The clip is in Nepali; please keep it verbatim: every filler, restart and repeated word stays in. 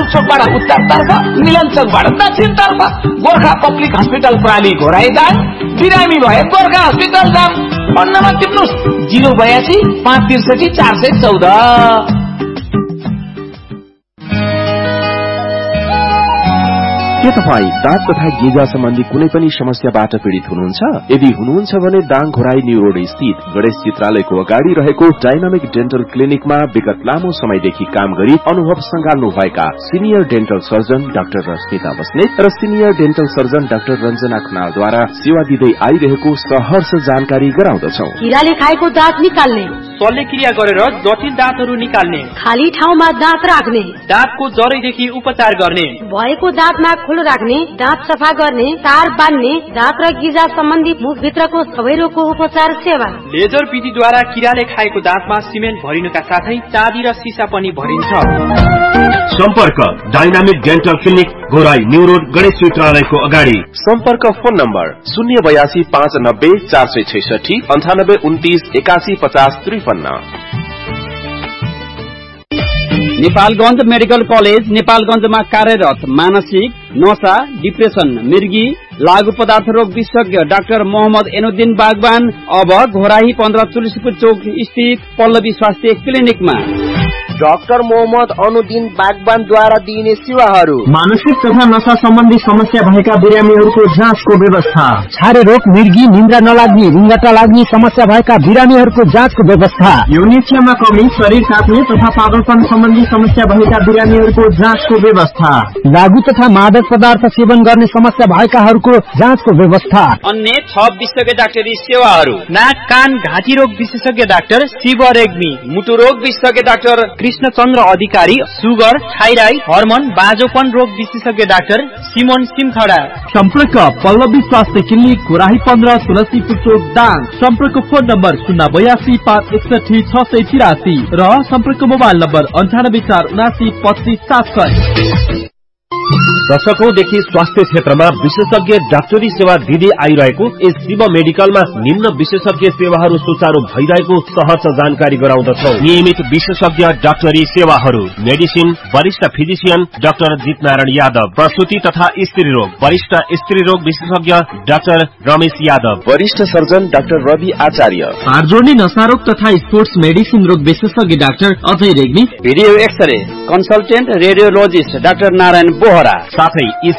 चोकबाट उत्तरतर्फ, मिलन चोकबाट दक्षिणतर्फ। गोर्खा पब्लिक हस्पिटल प्राली घोराई दाङ, बिरामी भए Gorkha hospital Dang. Phone number टिप्नुहोस् zero बयासी पाँच त्रिसठी चार सय चौध। के तपाई दाँत तथा गेजा सम्बन्धी कुनै पनि समस्याबाट पीड़ित हुनुहुन्छ? यदि हुनुहुन्छ भने दाङ घोराई न्यू रोड स्थित गणेश चित्रालयको अगाडि रहेको डायनामिक डेन्टल क्लिनिकमा विगत लामो समयदेखि काम गरी अनुभव संगाल्नु भएका senior dental surgeon doctor Rashmita Basnet र senior dental surgeon doctor Ranjana खनालद्वारा सेवा दिँदै आइरहेको सहर्ष जानकारी गराउँदछौ। किराले खाएको दाँत निकाल्ने, शल्यक्रिया गरेर जटिल दाँतहरू निकाल्ने, खाली ठाउँमा दाँत राख्ने, दाँतको जरैदेखि उपचार गर्ने, भएको दाँतमा खुलो राख्ने, दाँत सफा गर्ने, तार बान्ने, दाँत र गिजा सम्बन्धी मुखभित्रको सबै रोगको उपचार सेवा। लेजर विधिद्वारा किराले खाएको दाँतमा सिमेन्ट भरिनुका साथै चाँदी र सिसा पनि भरिन्छ। सम्पर्क dynamic dental clinic Ghorahi new road Ganesh चित्रालयको अगाडि। सम्पर्क फोन नम्बर शून्य बयासी पाँच नब्बे चार सय छैसठी अन्ठानब्बे उन्तीस एकासी पचास त्रिपन्न। नेपालगंज मेडिकल कलेज नेपालगंजमा कार्यरत मानसिक नशा, डिप्रेसन, मिर्गी, लागू पदार्थ रोग विशेषज्ञ डाक्टर मोहम्मद एनुद्दीन बागवान अब घोराही पन्ध्र तुलसीपुर चौक स्थित पल्लवी स्वास्थ्य क्लिनिकमा। डाक्टर मोहम्मद अनुद्दीन बागवानद्वारा दिइने सेवाहरू: मानसिक तथा नशा सम्बन्धी समस्या भएका बिरामीहरूको जाँचको व्यवस्था, छारे रोग, मिर्गी, निन्द्रा नलाग्ने, रुङ्गटा लाग्ने समस्या भएका बिरामीहरूको जाँचको व्यवस्था, यौनिक्षमा कमी, शरीर काट्ने तथा पागलपन सम्बन्धी समस्या भएका बिरामीहरूको जाँचको व्यवस्था, लागू तथा मादक पदार्थ सेवन गर्ने समस्या भएकाहरूको जाँचको व्यवस्था। अन्य छ विशेषज्ञ डाक्टरी सेवाहरू: नाक कान घाँटी रोग विशेषज्ञ डाक्टर शिव रेग्मी, मुटु रोग विशेषज्ञ डाक्टर कृष्णचन्द्र अधिकारी, सुगर, थाइराइड, हर्मोन, बाजोपन रोग विशेषज्ञ डाक्टर सिमोन सिमखडा। सम्पर्क पल्लवी स्वास्थ्य क्लिनिक घोराही पन्ध्र तुलसीपुर चौक दाङ। सम्पर्क फोन नम्बर शून्य बयासी पाँच एकसठी छ सय तिरासी र सम्पर्क मोबाइल नम्बर अन्ठानब्बे चार उनासी पच्चिस सात सय। दशकौंदेखि स्वास्थ्य क्षेत्रमा विशेषज्ञ डाक्टरी सेवा दिँदै आइरहेको यस शिव मेडिकलमा निम्न विशेषज्ञ सेवाहरू सुचारू भइरहेको सहर्ष जानकारी गराउँदछौ। नियमित विशेषज्ञ डाक्टरी सेवाहरू: मेडिसिन, वरिष्ठ फिजिशियन डाक्टर जित नारायण यादव, प्रसूति तथा स्त्री रोग, वरिष्ठ स्त्री रोग विशेषज्ञ डाक्टर रमेश यादव, वरिष्ठ सर्जन डाक्टर रवि आचार्य, हाडजोड्ने नशा रोग तथा स्पोर्ट्स मेडिसिन रोग विशेषज्ञ doctor Ajay Regmi, video x-ray consultant radiologist doctor Narayan Bohra, साथै